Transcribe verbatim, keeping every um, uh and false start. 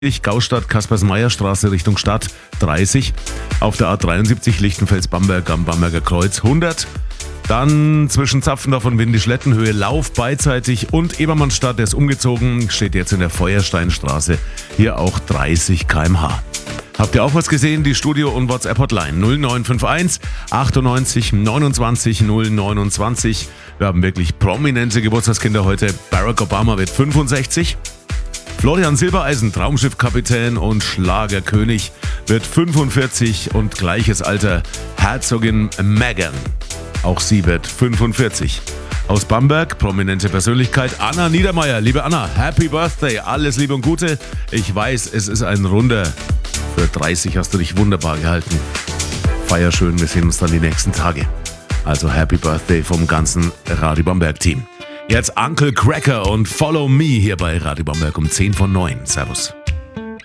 Gaustadt, Kaspers-Meyer-Straße Richtung Stadt dreißig. Auf der A dreiundsiebzig Lichtenfels-Bamberg am Bamberger Kreuz hundert. Dann zwischen Zapfendorf und Windischlettenhöhe Lauf beidseitig und Ebermannstadt, der ist umgezogen, steht jetzt in der Feuersteinstraße, hier auch dreißig Kilometer pro Stunde. Habt ihr auch was gesehen? Die Studio- und WhatsApp-Hotline null neun fünf eins achtundneunzig neunundzwanzig null neunundzwanzig. Wir haben wirklich prominente Geburtstagskinder heute. Barack Obama wird fünfundsechzig. Florian Silbereisen, Traumschiffkapitän und Schlagerkönig, wird fünfundvierzig und gleiches Alter Herzogin Meghan. Auch sie wird fünfundvierzig. Aus Bamberg, prominente Persönlichkeit Anna Niedermeyer. Liebe Anna, Happy Birthday, alles Liebe und Gute. Ich weiß, es ist ein runder. Für dreißig hast du dich wunderbar gehalten. Feier schön, wir sehen uns dann die nächsten Tage. Also Happy Birthday vom ganzen Radio Bamberg Team. Jetzt Uncle Cracker und Follow Me hier bei Radio Bamberg um zehn vor neun. Servus.